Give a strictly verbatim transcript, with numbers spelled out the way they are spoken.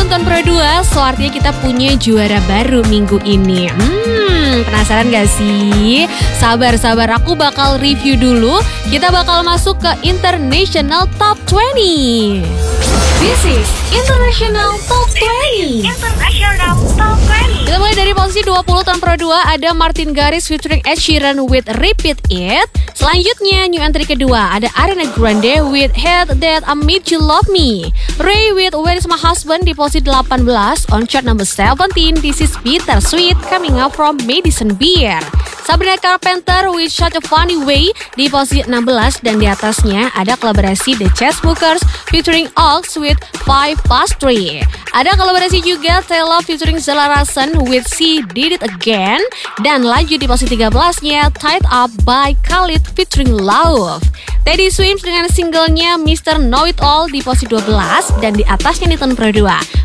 Tahun Pro dua, so artinya kita punya juara baru minggu ini. Hmm, penasaran gak sih? Sabar-sabar, aku bakal review dulu. Kita bakal masuk ke International Top dua puluh. This is International Top dua puluh. International Top dua puluh. Kita mulai dari posisi dua puluh tahun Pro dua, ada Martin Garrix featuring Ed Sheeran with Repeat It. Selanjutnya, new entry kedua, ada Ariana Grande with Hate That I Made You Love Me. Ray with Where Is My Husband di posisi delapan belas. On chart number seventeen, This Is Bittersweet coming up from Madison Beer. Sabrina Carpenter with Such a Funny Way di posisi enam belas, dan di atasnya ada kolaborasi The Chainsmokers featuring Ox with Five Past Three. Ada kolaborasi juga Taylor featuring Zara Larsson with She Did It Again, dan lanjut di posisi tiga belas-nya Tied Up by Khalid featuring Love. Teddy Swims dengan singlenya Mister Know It All di posisi dua belas, dan di atasnya di tahun Pro dua